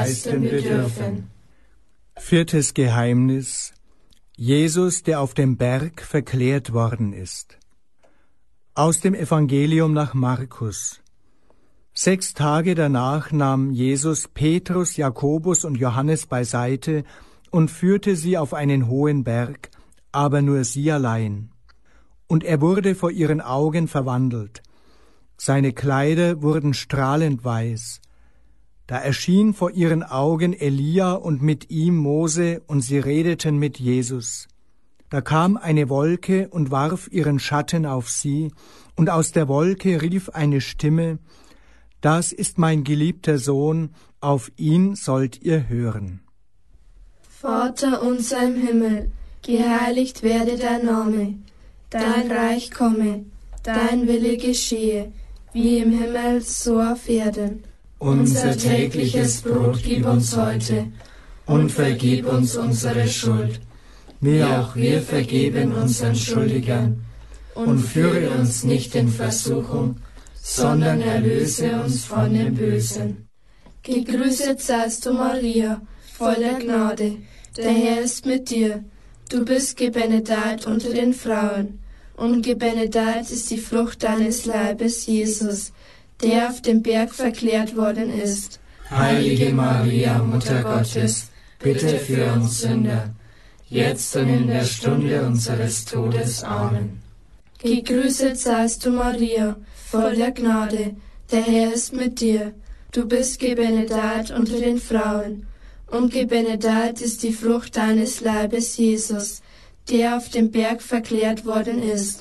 leisten wir dürfen. Viertes Geheimnis: Jesus, der auf dem Berg verklärt worden ist. Aus dem Evangelium nach Markus. 6 Tage danach nahm Jesus Petrus, Jakobus und Johannes beiseite und führte sie auf einen hohen Berg, aber nur sie allein. Und er wurde vor ihren Augen verwandelt. Seine Kleider wurden strahlend weiß. Da erschien vor ihren Augen Elia und mit ihm Mose, und sie redeten mit Jesus. Da kam eine Wolke und warf ihren Schatten auf sie, und aus der Wolke rief eine Stimme: Das ist mein geliebter Sohn, auf ihn sollt ihr hören. Vater unser im Himmel, geheiligt werde dein Name, dein Reich komme, dein Wille geschehe, wie im Himmel so auf Erden. Unser tägliches Brot gib uns heute und vergib uns unsere Schuld, wie auch wir vergeben unseren Schuldigern. Und führe uns nicht in Versuchung, sondern erlöse uns von dem Bösen. Gegrüßet seist du, Maria, voll der Gnade, der Herr ist mit dir. Du bist gebenedeit unter den Frauen, und gebenedeit ist die Frucht deines Leibes, Jesus, der auf dem Berg verklärt worden ist. Heilige Maria, Mutter Gottes, bitte für uns Sünder, jetzt und in der Stunde unseres Todes. Amen. Gegrüßet seist du, Maria, voll der Gnade, der Herr ist mit dir. Du bist gebenedeit unter den Frauen, und gebenedeit ist die Frucht deines Leibes, Jesus, der auf dem Berg verklärt worden ist.